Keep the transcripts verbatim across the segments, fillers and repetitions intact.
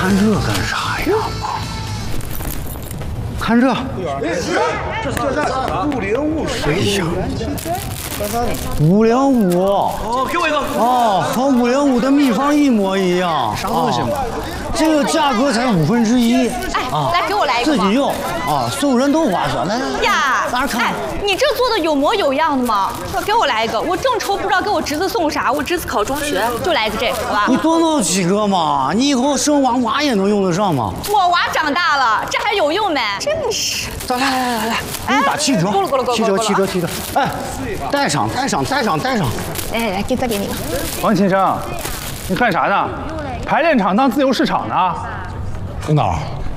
看这干啥呀？看这， 这这这五零五谁呀？ 五零五哦，给我一个。 哦，和五零五的秘方一模一样。 啥东西嘛？ 这个价格才五分之一。 哎，来给我来一个。 自己用啊，所有人都划算。来来来， 呀， 大家看。 哎，你这做的有模有样的吗？给我来一个，我正愁不知道给我侄子送啥，我侄子考中学，就来一个这个，好吧？ 你多弄几个嘛，你以后生娃娃也能用得上嘛。 我娃长大了，这还有用没？真是。 来来来来来，给你打七折， 咕噜咕噜咕噜七折七折七折。哎，带上带上带上带上。 来来来，给再给你个。 王先生，你干啥呢？排练场当自由市场呢？ 冯导，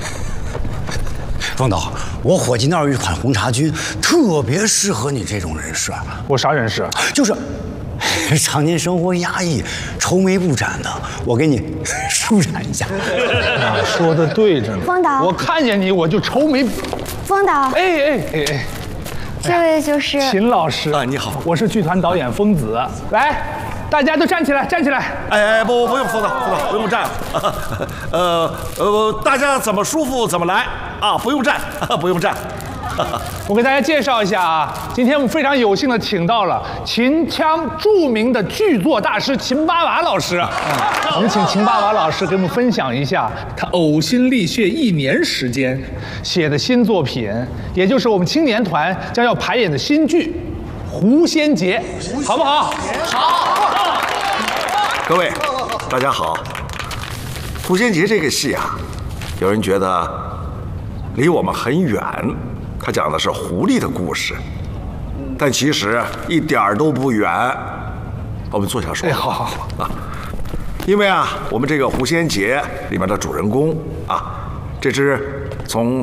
冯导，我伙计那儿有一款红茶菌，特别适合你这种人士。 我啥人士？ 就是常年生活压抑、愁眉不展的，我给你舒展一下。 啊，说的对着呢。 冯导， 我看见你我就愁眉。 冯导， 哎哎哎哎， 这位就是秦老师啊，你好， 我是剧团导演疯子。来，大家都站起来，站起来。 哎哎，不不用，冯导，冯导不用站。呃呃，大家怎么舒服怎么来啊，不用站，不用站。 我给大家介绍一下啊，今天我们非常有幸的请到了秦腔著名的剧作大师秦八娃老师。我们请秦八娃老师给我们分享一下他呕心沥血一年时间写的新作品，也就是我们青年团将要排演的新剧《狐仙节》，好不好？好。 各位，大家好。《狐仙节》这个戏啊，有人觉得离我们很远。他讲的是狐狸的故事，但其实一点儿都不远。我们坐下说。 哎，好好好啊，因为啊，我们这个狐仙节里面的主人公啊，这只从